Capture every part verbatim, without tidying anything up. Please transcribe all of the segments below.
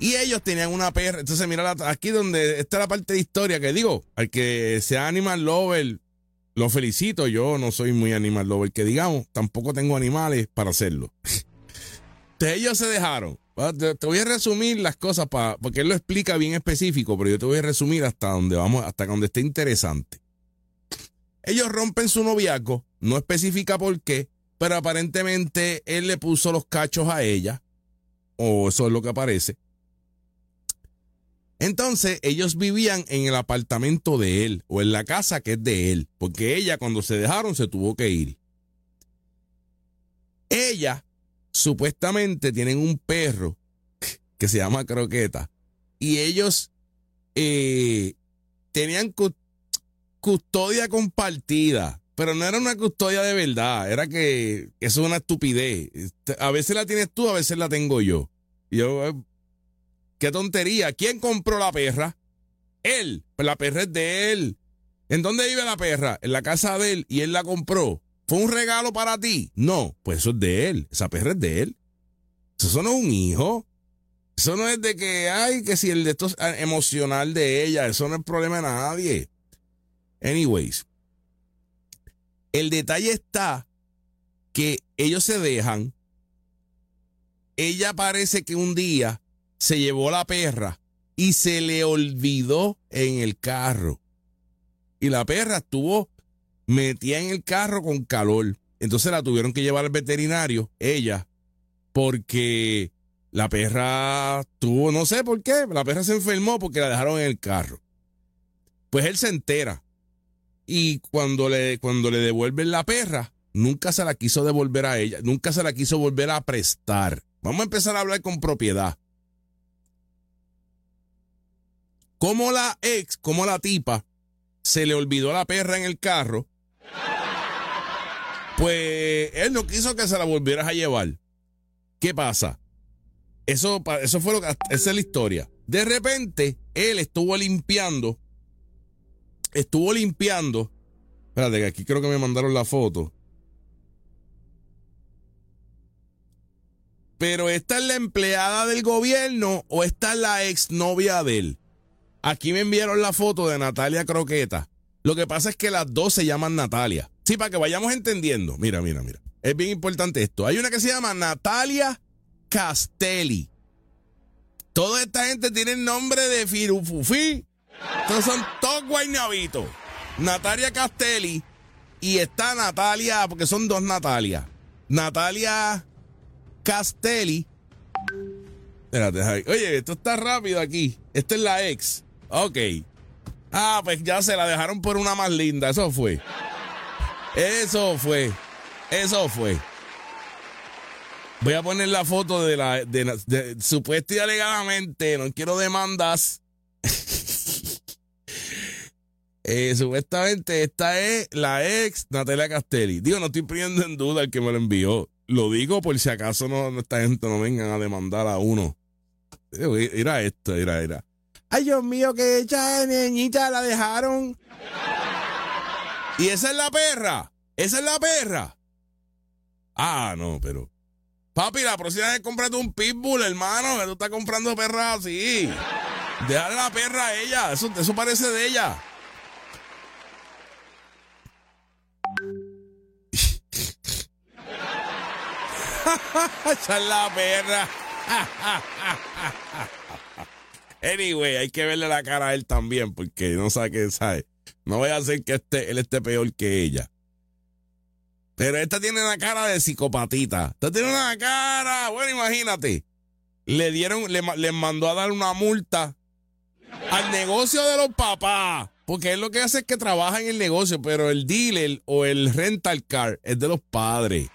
Y ellos tenían una perra. Entonces, mira, la, aquí donde está la parte de historia que digo, al que sea animal lover, lo felicito. Yo no soy muy animal lover, que digamos, tampoco tengo animales para hacerlo. Entonces, ellos se dejaron. Te, te voy a resumir las cosas para, porque él lo explica bien específico, pero yo te voy a resumir hasta donde vamos, hasta donde esté interesante. Ellos rompen su noviazgo, no especifica por qué, pero aparentemente él le puso los cachos a ella, o eso es lo que aparece. Entonces, ellos vivían en el apartamento de él, o en la casa que es de él, porque ella cuando se dejaron se tuvo que ir. Ella, supuestamente, tienen un perro que se llama Croqueta, y ellos eh, tenían cu- custodia compartida, pero no era una custodia de verdad, era que eso es una estupidez. A veces la tienes tú, a veces la tengo yo. Y yo... ¡Qué tontería! ¿Quién compró la perra? Él. Pues la perra es de él. ¿En dónde vive la perra? En la casa de él y él la compró. ¿Fue un regalo para ti? No, pues eso es de él. Esa perra es de él. Eso no es un hijo. Eso no es de que, ay, que si el de esto es emocional de ella. Eso no es problema de nadie. Anyways. El detalle está que ellos se dejan. Ella parece que un día se llevó la perra y se le olvidó en el carro. Y la perra estuvo metida en el carro con calor. Entonces la tuvieron que llevar al veterinario, ella, porque la perra tuvo, no sé por qué, la perra se enfermó porque la dejaron en el carro. Pues él se entera. Y cuando le, cuando le devuelven la perra, nunca se la quiso devolver a ella, nunca se la quiso volver a prestar. Vamos a empezar a hablar con propiedad. Como la ex, como la tipa, se le olvidó la perra en el carro, pues él no quiso que se la volvieras a llevar. ¿Qué pasa? Eso, eso fue lo que, esa es la historia. De repente, él estuvo limpiando, estuvo limpiando, espérate que aquí creo que me mandaron la foto. Pero ¿esta es la empleada del gobierno o esta es la exnovia de él? Aquí me enviaron la foto de Natalia Croqueta. Lo que pasa es que las dos se llaman Natalia. Sí, para que vayamos entendiendo. Mira, mira, mira. Es bien importante esto. Hay una que se llama Natalia Castelli. Toda esta gente tiene el nombre de Firufufi. Estos son todos guaynabitos. Natalia Castelli. Y está Natalia, porque son dos Natalia. Natalia Castelli. Espérate, Javi. Oye, esto está rápido aquí. Esta es la ex. Ok. Ah, pues ya se la dejaron por una más linda. Eso fue. Eso fue. Eso fue. Voy a poner la foto de la... De, de, de, supuesta y alegadamente. No quiero demandas. eh, supuestamente esta es la ex Natalia Castelli. Digo, no estoy poniendo en duda el que me lo envió. Lo digo por si acaso no, esta gente no vengan a demandar a uno. Mira esto, mira, mira. Ay, Dios mío, que esa niñita la dejaron. Y esa es la perra. Esa es la perra. Ah, no, pero. Papi, la próxima vez cómprate un pitbull, hermano. Que tú estás comprando perras así. Déjale la perra a ella. Eso, eso parece de ella. Esa es la perra. Anyway, hay que verle la cara a él también, porque no sabe qué sabe. No voy a hacer que este, él esté peor que ella. Pero esta tiene una cara de psicopatita. Esta tiene una cara, bueno, imagínate. Le dieron, le, le mandó a dar una multa al negocio de los papás. Porque él lo que hace es que trabaja en el negocio, pero el dealer o el rental car es de los padres.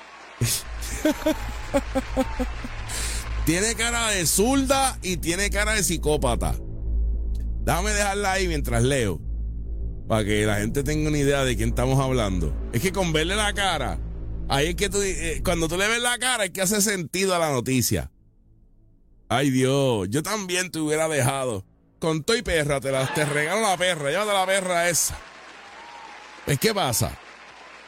Tiene cara de zurda y tiene cara de psicópata. Déjame dejarla ahí mientras leo, para que la gente tenga una idea de quién estamos hablando. Es que con verle la cara, ahí es que tú, eh, cuando tú le ves la cara, es que hace sentido a la noticia. Ay, Dios, yo también te hubiera dejado. Con todo y perra, te, la, te regalo la perra, llévate la perra esa. Pues, ¿qué pasa?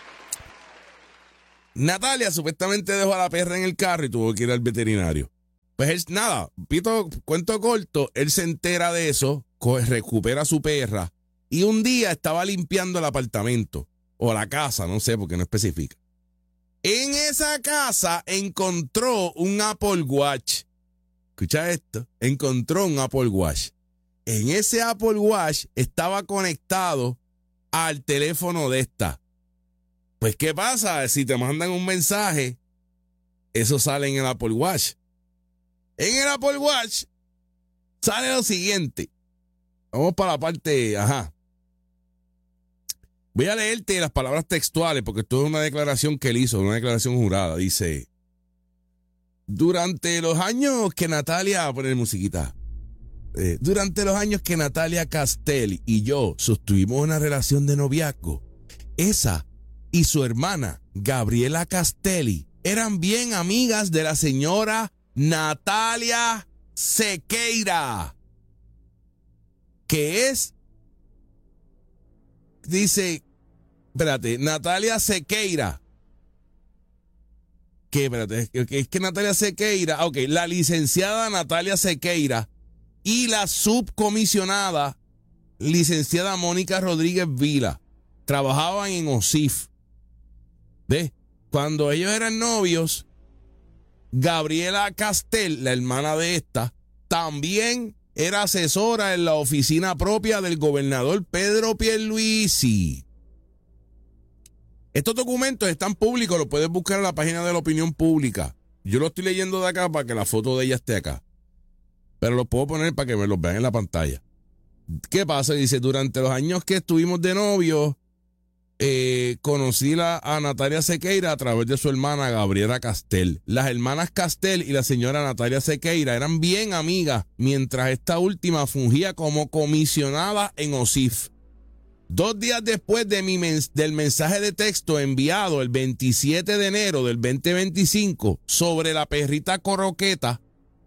Natalia supuestamente dejó a la perra en el carro y tuvo que ir al veterinario. Pues él, nada, pito, cuento corto, él se entera de eso, co- recupera a su perra y un día estaba limpiando el apartamento o la casa, no sé porque no especifica. En esa casa encontró un Apple Watch. Escucha esto, encontró un Apple Watch. En ese Apple Watch estaba conectado al teléfono de esta. Pues, ¿qué pasa? Si te mandan un mensaje, eso sale en el Apple Watch. En el Apple Watch sale lo siguiente. Vamos para la parte, ajá. Voy a leerte las palabras textuales porque esto es una declaración que él hizo, una declaración jurada. Dice, durante los años que Natalia, voy a poner musiquita. Eh, durante los años que Natalia Castelli y yo sostuvimos una relación de noviazgo, esa y su hermana, Gabriela Castelli, eran bien amigas de la señora Natalia Sequeira, que es, dice, espérate, Natalia Sequeira, que, espérate, es que, es que Natalia Sequeira, ok, la licenciada Natalia Sequeira y la subcomisionada licenciada Mónica Rodríguez Vila trabajaban en O S I F. ¿Ves? Cuando ellos eran novios, Gabriela Castel, la hermana de esta, también era asesora en la oficina propia del gobernador Pedro Pierluisi. Estos documentos están públicos, los puedes buscar en la página de la opinión pública. Yo lo estoy leyendo de acá para que la foto de ella esté acá. Pero los puedo poner para que me los vean en la pantalla. ¿Qué pasa? Dice, durante los años que estuvimos de novios, eh, conocí la, a Natalia Sequeira a través de su hermana Gabriela Castel. Las hermanas Castel y la señora Natalia Sequeira eran bien amigas, mientras esta última fungía como comisionada en O S I F. Dos días después de mi mens- del mensaje de texto enviado el veintisiete de enero del veinte veinticinco sobre la perrita Croqueta,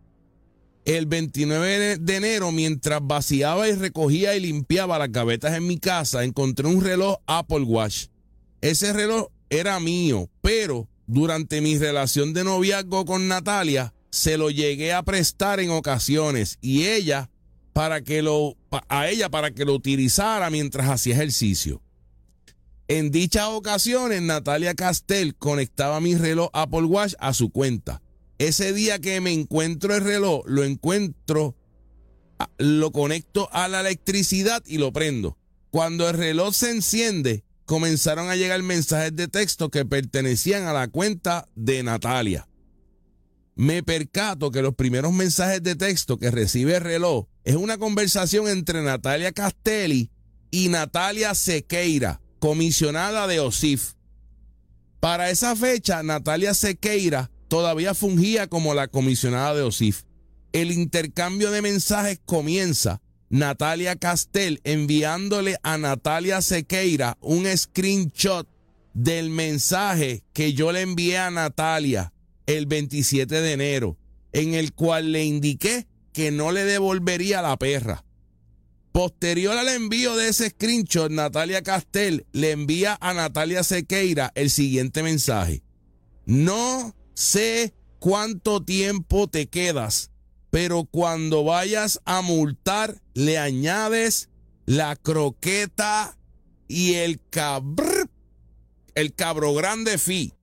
el veintinueve de enero, mientras vaciaba y recogía y limpiaba las gavetas en mi casa, encontré un reloj Apple Watch. Ese reloj era mío, pero durante mi relación de noviazgo con Natalia, se lo llegué a prestar en ocasiones y ella para que lo, a ella para que lo utilizara mientras hacía ejercicio. En dichas ocasiones, Natalia Castel conectaba mi reloj Apple Watch a su cuenta. Ese día que me encuentro el reloj, lo encuentro, lo conecto a la electricidad y lo prendo. Cuando el reloj se enciende, comenzaron a llegar mensajes de texto que pertenecían a la cuenta de Natalia. Me percato que los primeros mensajes de texto que recibe el reloj es una conversación entre Natalia Castelli y Natalia Sequeira, comisionada de O S I F. Para esa fecha, Natalia Sequeira todavía fungía como la comisionada de O S I F. El intercambio de mensajes comienza Natalia Castel enviándole a Natalia Sequeira un screenshot del mensaje que yo le envié a Natalia el veintisiete de enero, en el cual le indiqué que no le devolvería la perra. Posterior al envío de ese screenshot, Natalia Castel le envía a Natalia Sequeira el siguiente mensaje. No sé cuánto tiempo te quedas, pero cuando vayas a multar, le añades la croqueta y el cabr, el cabro grande fi.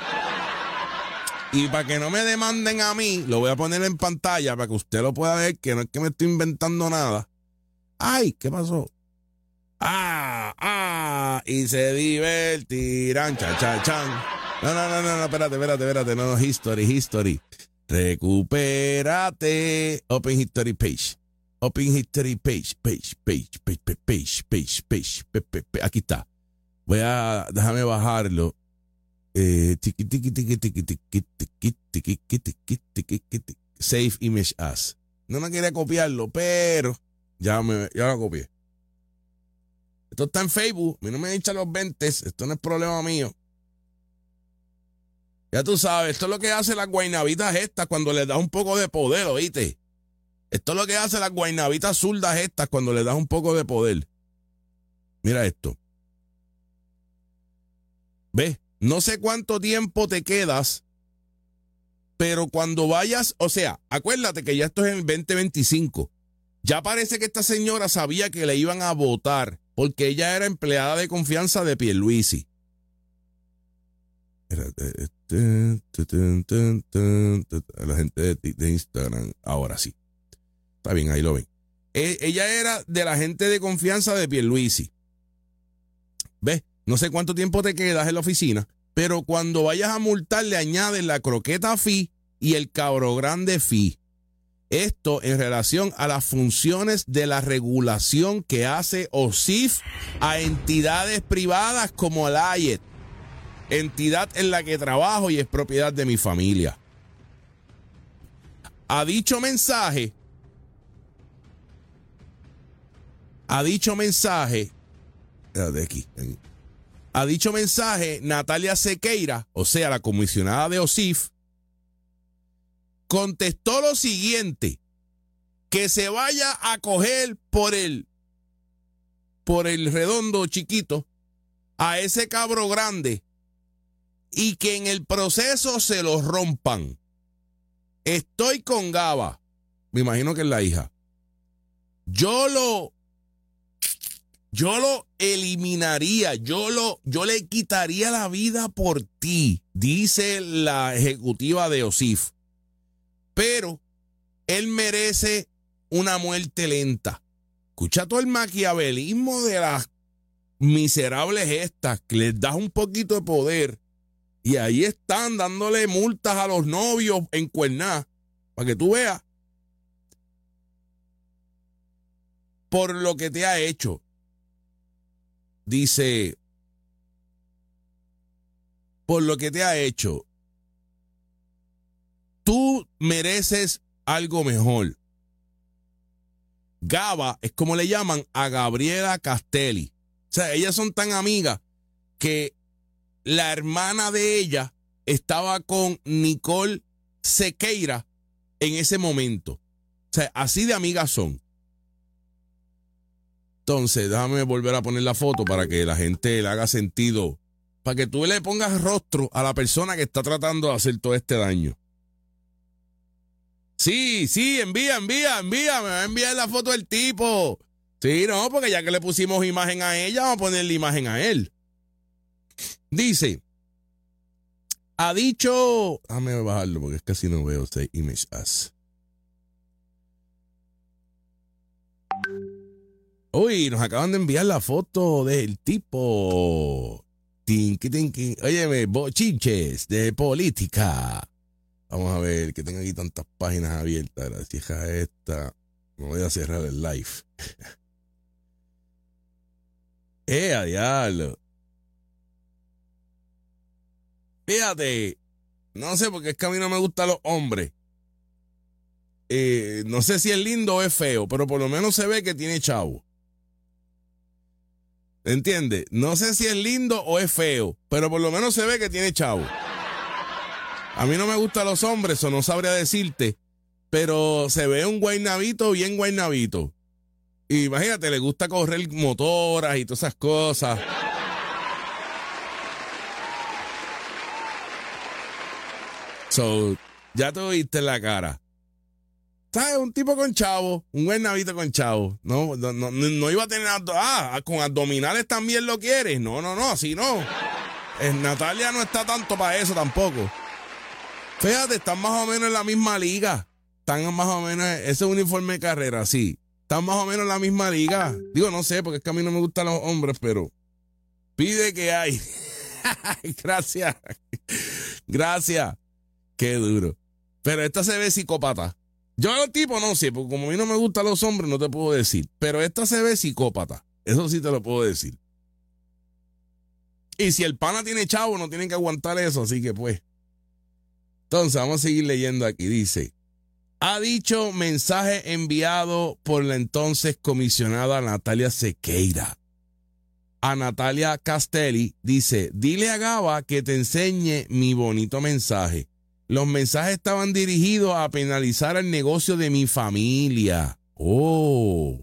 Y para que no me demanden a mí, lo voy a poner en pantalla para que usted lo pueda ver, que no es que me estoy inventando nada. Ay, ¿qué pasó? Ah, ah, y se divertirán, cha, cha, chan. No, no, no, no, no, espérate, espérate, espérate, no, no, history, history. Recupérate. Open history page. Open history page, page, page, page, page, page, page, page, page, page. Aquí está. Voy a, déjame bajarlo. Eh, tiki, tiki, tiki, tiki, tiki, tiki, tiki, tiki, tiki, tiki, save image as. No me quería copiarlo, pero ya, me, ya lo copié. Esto está en Facebook. A mí no me echan los veinte. Esto no es problema mío. Ya tú sabes, esto es lo que hace las guaynabitas estas cuando les das un poco de poder, ¿oíste? Esto es lo que hace las guaynabitas zurdas estas cuando les das un poco de poder. Mira esto. ¿Ves? No sé cuánto tiempo te quedas, Pero cuando vayas, o sea, acuérdate que ya esto es en el veinte veinticinco. Ya parece que esta señora sabía que le iban a votar porque ella era empleada de confianza de Pierluisi. La gente de, de Instagram, ahora sí. Está bien, ahí lo ven. E, ella era de la gente de confianza de Pierluisi. ¿Ves? No sé cuánto tiempo te quedas en la oficina, pero cuando vayas a multar le añades la croqueta fee y el cabro grande fee. Esto en relación a las funciones de la regulación que hace O S I F a entidades privadas como el A Y E T, entidad en la que trabajo y es propiedad de mi familia. A dicho mensaje, a dicho mensaje, de aquí, a dicho mensaje, Natalia Sequeira, o sea, la comisionada de O S I F, contestó lo siguiente: que se vaya a coger por el, por el redondo chiquito a ese cabro grande y que en el proceso se lo rompan. Estoy con Gaba, me imagino que es la hija. Yo lo, yo lo eliminaría, yo lo, yo le quitaría la vida por ti, dice la ejecutiva de O S I F. Pero él merece una muerte lenta. Escucha todo el maquiavelismo de las miserables estas, que les das un poquito de poder y ahí están dándole multas a los novios en Cuerná, para que tú veas por lo que te ha hecho. Dice, por lo que te ha hecho, tú mereces algo mejor. Gaba es como le llaman a Gabriela Castelli. O sea, ellas son tan amigas que la hermana de ella estaba con Nicole Sequeira en ese momento. O sea, así de amigas son. Entonces, déjame volver a poner la foto para que la gente le haga sentido, para que tú le pongas rostro a la persona que está tratando de hacer todo este daño. Sí, sí, envía, envía, envía, me va a enviar la foto del tipo. Sí, no, porque ya que le pusimos imagen a ella, vamos a ponerle imagen a él. Dice, ha dicho, déjame bajarlo porque es que así no veo este image as. Uy, nos acaban de enviar la foto del tipo. Tinky, tinky. Óyeme, bochinches de política. Vamos a ver, que tengo aquí tantas páginas abiertas. Gracias a esta. Me voy a cerrar el live. ¡Eh, a diablo! Fíjate, no sé, porque es que a mí no me gustan los hombres. Eh, no sé si es lindo o es feo, pero por lo menos se ve que tiene chavo. ¿Entiendes? No sé si es lindo o es feo, pero por lo menos se ve que tiene chavo. A mí no me gustan los hombres, o no sabría decirte, pero se ve un guaynabito bien guaynabito. Y imagínate, le gusta correr motoras y todas esas cosas. So, ya te oíste en la cara. ¿Sabes? Un tipo con chavo, un guaynabito con chavo. No, no, no, no iba a tener... Ah, con abdominales también lo quieres. No, no, no, así no. Eh, Natalia no está tanto para eso tampoco. Fíjate, están más o menos en la misma liga. Están más o menos, ese uniforme de carrera, sí. Están más o menos en la misma liga. Digo, no sé, porque es que a mí no me gustan los hombres, pero pide que hay. Gracias. Gracias. Qué duro. Pero esta se ve psicópata. Yo a los tipos no sé, porque como a mí no me gustan los hombres, no te puedo decir. Pero esta se ve psicópata. Eso sí te lo puedo decir. Y si el pana tiene chavo, no tienen que aguantar eso, así que pues. Entonces, vamos a seguir leyendo aquí. Dice, ha dicho mensaje enviado por la entonces comisionada Natalia Sequeira. A Natalia Castelli dice, dile a Gaba que te enseñe mi bonito mensaje. Los mensajes estaban dirigidos a penalizar el negocio de mi familia. Oh.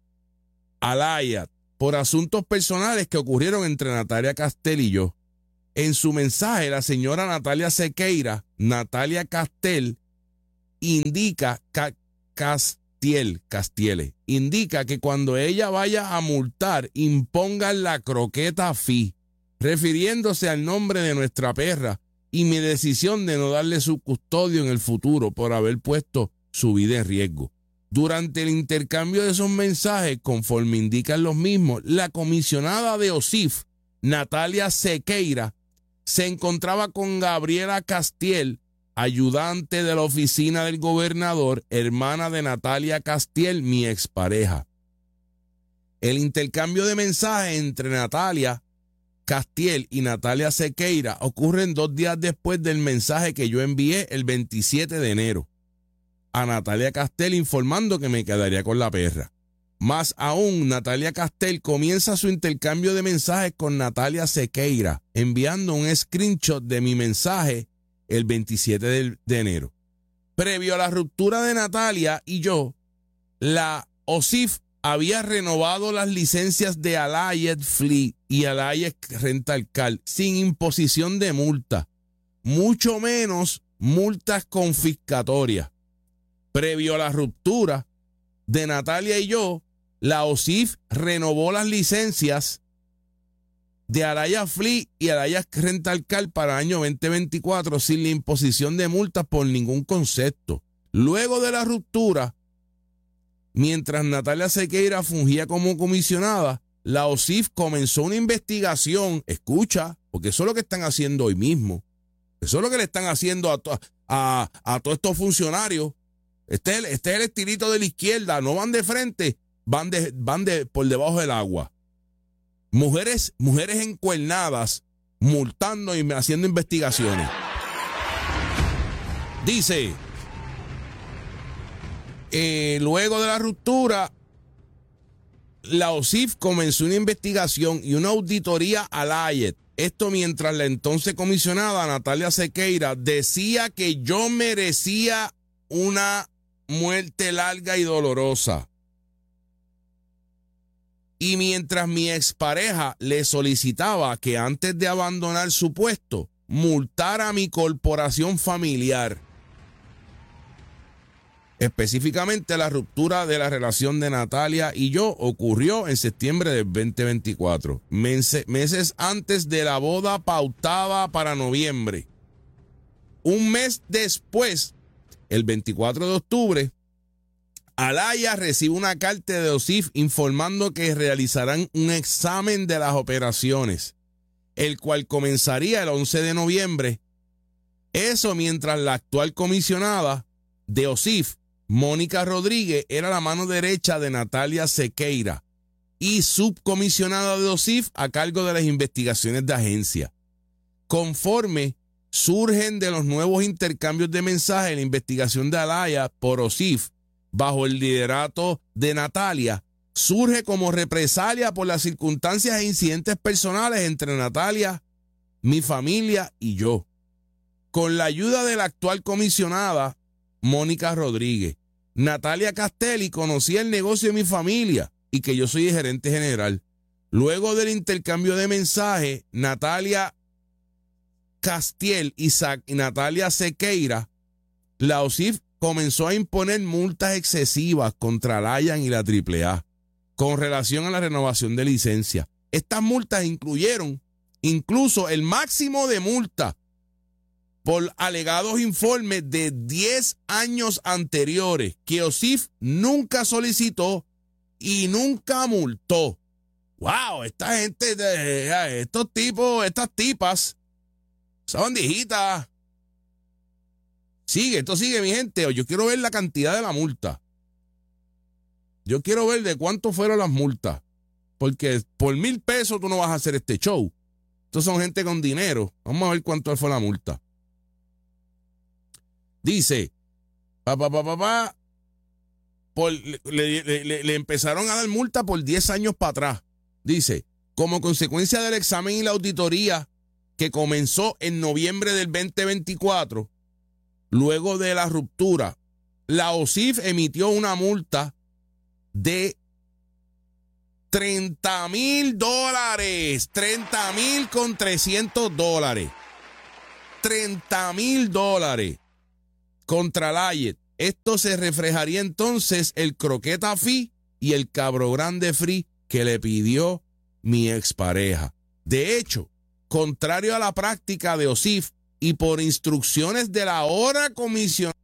Alaya, por asuntos personales que ocurrieron entre Natalia Castelli y yo. En su mensaje, la señora Natalia Sequeira, Natalia Castel, indica, ca, Castiel, Castiele, indica que cuando ella vaya a multar, impongan la croqueta fee, refiriéndose al nombre de nuestra perra y mi decisión de no darle su custodio en el futuro por haber puesto su vida en riesgo. Durante el intercambio de esos mensajes, conforme indican los mismos, la comisionada de O S I F, Natalia Sequeira, se encontraba con Gabriela Castiel, ayudante de la oficina del gobernador, hermana de Natalia Castiel, mi expareja. El intercambio de mensajes entre Natalia Castiel y Natalia Sequeira ocurren dos días después del mensaje que yo envié el veintisiete de enero a Natalia Castiel informando que me quedaría con la perra. Más aún, Natalia Castiel comienza su intercambio de mensajes con Natalia Sequeira, enviando un screenshot de mi mensaje el veintisiete de, de enero. Previo a la ruptura de Natalia y yo, la O S I F había renovado las licencias de Allied Fleet y Allied Rental Car sin imposición de multa, mucho menos multas confiscatorias. Previo a la ruptura de Natalia y yo, la O S I F renovó las licencias de Allied Fleet y Allied Rental Car para el año veinte veinticuatro sin la imposición de multas por ningún concepto. Luego de la ruptura, mientras Natalia Sequeira fungía como comisionada, la O S I F comenzó una investigación, escucha, porque eso es lo que están haciendo hoy mismo, eso es lo que le están haciendo a, to a, a todos estos funcionarios. Este es, el, este es el estilito de la izquierda, no van de frente, van, de, van de, por debajo del agua. Mujeres, mujeres encuernadas, multando y haciendo investigaciones. Dice, eh, luego de la ruptura, la O S I F comenzó una investigación y una auditoría al Allied. Esto mientras la entonces comisionada Natalia Sequeira decía que yo merecía una muerte larga y dolorosa. Y mientras mi expareja le solicitaba que antes de abandonar su puesto, multara a mi corporación familiar. Específicamente, la ruptura de la relación de Natalia y yo ocurrió en septiembre del veinte veinticuatro, meses, meses antes de la boda pautada para noviembre. Un mes después, el veinticuatro de octubre, Alaya recibe una carta de O S I F informando que realizarán un examen de las operaciones, el cual comenzaría el once de noviembre. Eso mientras la actual comisionada de O S I F, Mónica Rodríguez, era la mano derecha de Natalia Sequeira y subcomisionada de O S I F a cargo de las investigaciones de agencia. Conforme surgen de los nuevos intercambios de mensajes, la investigación de Alaya por O S I F, bajo el liderato de Natalia, surge como represalia por las circunstancias e incidentes personales entre Natalia, mi familia y yo. Con la ayuda de la actual comisionada, Mónica Rodríguez, Natalia Castelli conocía el negocio de mi familia y que yo soy el gerente general. Luego del intercambio de mensajes, Natalia Castiel y, y Natalia Sequeira, la O S I F comenzó a imponer multas excesivas contra Lion y la triple A con relación a la renovación de licencia. Estas multas incluyeron incluso el máximo de multa por alegados informes de diez años anteriores que O S I F nunca solicitó y nunca multó. ¡Wow! Esta gente, estos tipos, estas tipas, esa bandejita. Sigue, esto sigue, mi gente. Yo quiero ver la cantidad de la multa. Yo quiero ver de cuánto fueron las multas. Porque por mil pesos tú no vas a hacer este show. Estos son gente con dinero. Vamos a ver cuánto fue la multa. Dice, papá, papá, papá, por, le, le, le, le empezaron a dar multa por diez años para atrás. Dice, como consecuencia del examen y la auditoría que comenzó en noviembre del veinte veinticuatro, luego de la ruptura, la O S I F emitió una multa de treinta mil dólares. treinta mil con trescientos dólares. treinta mil dólares contra Layet. Esto se reflejaría entonces el croqueta fee y el cabro grande free que le pidió mi expareja. De hecho, contrario a la práctica de O S I F y por instrucciones de la ahora comisionada